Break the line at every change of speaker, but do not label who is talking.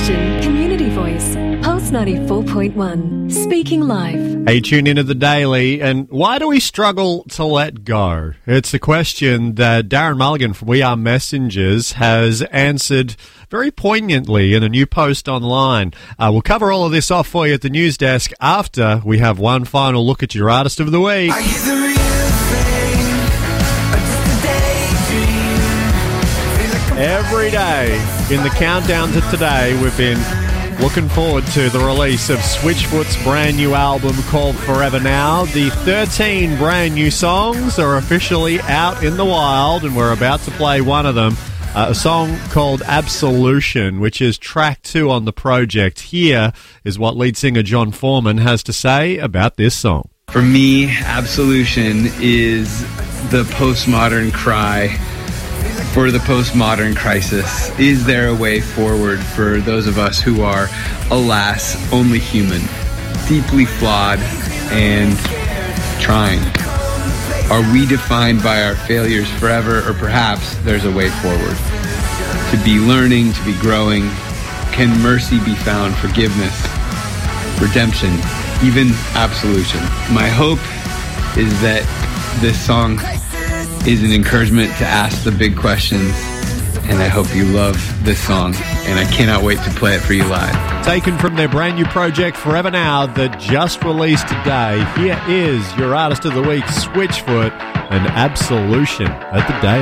Christian Community Voice, Pulse 94.1, speaking live.
Hey, tune into the Daily, and why do we struggle to let go? It's a question that Darren Mulligan from We Are Messengers has answered very poignantly in a new post online. We'll cover all of this off for you at the news desk after we have one final look at your Artist of the Week.
Are you the real thing, or just a daydream? Feel like
Every day in the countdown to today, we've been looking forward to the release of Switchfoot's brand new album called Forever Now. The 13 brand new songs are officially out in the wild, and we're about to play one of them, a song called Absolution, which is track 2 on the project. Here is what lead singer John Foreman has to say about this song.
For me, Absolution is the postmodern cry for the postmodern crisis. Is there a way forward for those of us who are, alas, only human, deeply flawed, and trying? Are we defined by our failures forever, or perhaps there's a way forward? To be learning, to be growing. Can mercy be found, forgiveness, redemption, even absolution? My hope is that this song is an encouragement to ask the big questions, and I hope you love this song, and I cannot wait to play it for you live.
Taken from their brand new project Forever Now that just released today, here is your Artist of the Week, Switchfoot, and Absolution at the Daily.